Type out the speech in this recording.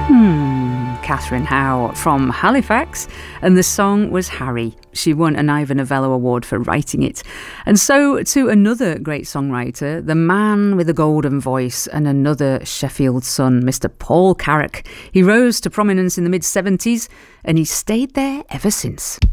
Catherine Howe from Halifax, and the song was Harry. She won an Ivor Novello Award for writing it. And so to another great songwriter, the man with a golden voice and another Sheffield son, Mr. Paul Carrack. He rose to prominence in the mid-70s and he stayed there ever since.